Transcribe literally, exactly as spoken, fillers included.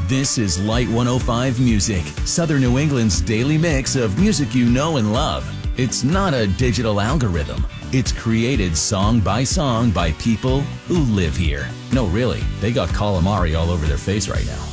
This is Light one oh five Music, Southern New England's daily mix of music you know and love. It's not a digital algorithm. It's created song by song by people who live here. No, really, they got calamari all over their face right now.